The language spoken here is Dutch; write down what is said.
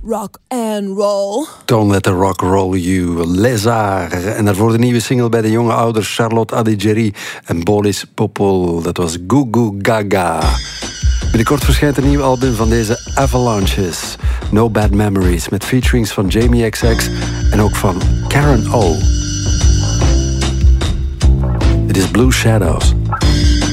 rock and roll. Don't let the rock roll you, Lézard. En daarvoor de nieuwe single bij de jonge ouders Charlotte Adigéry en Boris Popol. Dat was Goo Goo Gaga. Binnenkort verschijnt een nieuw album van deze Avalanches. No Bad Memories, met featurings van Jamie XX en ook van Karen O. It is Blue Shadows.